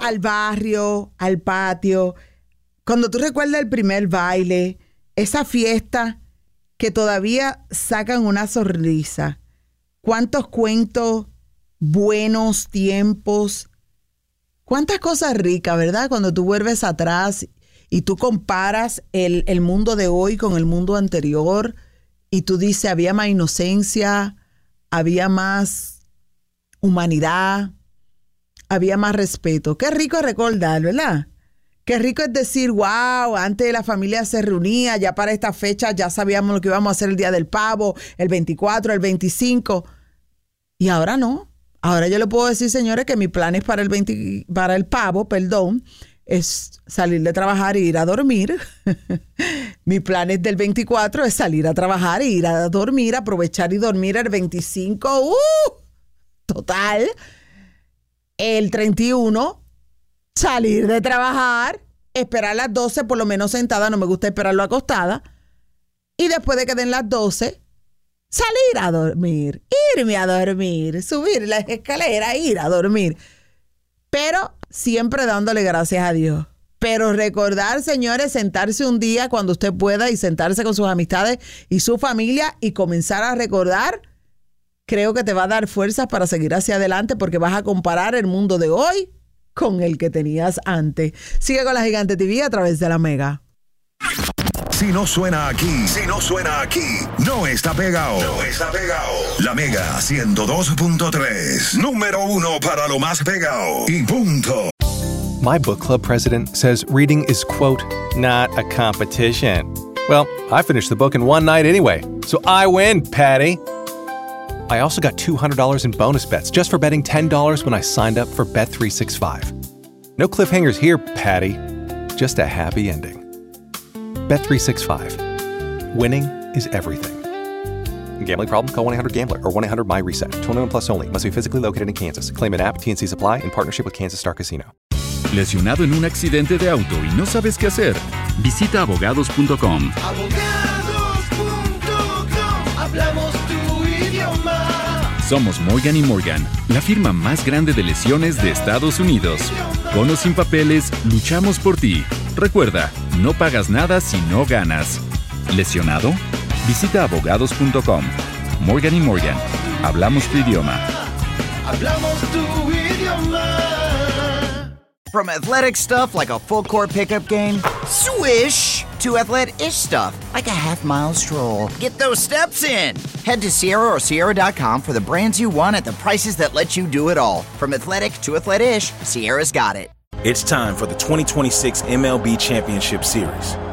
al barrio, al patio, cuando tú recuerdas el primer baile, esa fiesta que todavía sacan una sonrisa, cuántos cuentos, buenos tiempos, cuántas cosas ricas, ¿verdad? Cuando tú vuelves atrás y tú comparas el mundo de hoy con el mundo anterior y tú dices, había más inocencia, había más humanidad, había más respeto. Qué rico es recordar, ¿verdad? Qué rico es decir, wow, antes la familia se reunía, ya para esta fecha ya sabíamos lo que íbamos a hacer el día del pavo, el 24, el 25. Y ahora no. Ahora yo le puedo decir, señores, que mi plan es para el pavo, es salir de trabajar e ir a dormir. Mi plan es del 24 es salir a trabajar e ir a dormir, aprovechar y dormir el 25. Total. El 31, salir de trabajar, esperar las 12, por lo menos sentada, no me gusta esperarlo acostada. Y después de que den las 12, salir a dormir, irme a dormir, subir las escaleras, ir a dormir. Pero siempre dándole gracias a Dios. Pero recordar, señores, sentarse un día cuando usted pueda y sentarse con sus amistades y su familia y comenzar a recordar, creo que te va a dar fuerzas para seguir hacia adelante porque vas a comparar el mundo de hoy con el que tenías antes. Sigue con la Gigante TV a través de la Mega. Si no suena aquí, no está pegado. No está pegado. La Mega 102.3. Número 1 para lo más pegado. Y punto. My book club president says reading is, quote, not a competition. Well, I finished the book in one night anyway, so I win, Patty. I also got $200 in bonus bets just for betting $10 when I signed up for Bet365. No cliffhangers here, Patty. Just a happy ending. Bet365. Winning is everything. Gambling problem? Call 1-800-GAMBLER or 1-800-MY-RESET. 21 plus only. Must be physically located in Kansas. Claim an app. TNC Supply in partnership with Kansas Star Casino. ¿Lesionado en un accidente de auto y no sabes qué hacer? Visita abogados.com. Hablamos tu idioma. Somos Morgan & Morgan, la firma más grande de lesiones de Estados Unidos. Con o sin papeles, luchamos por ti. Recuerda, no pagas nada si no ganas. ¿Lesionado? Visita abogados.com. Morgan & Morgan. Hablamos tu idioma. Hablamos tu idioma. From athletic stuff like a full court pickup game, swish, to athletic-ish stuff like a half-mile stroll. Get those steps in. Head to Sierra or Sierra.com for the brands you want at the prices that let you do it all. From athletic to athletic-ish, Sierra's got it. It's time for the 2026 MLB Championship Series.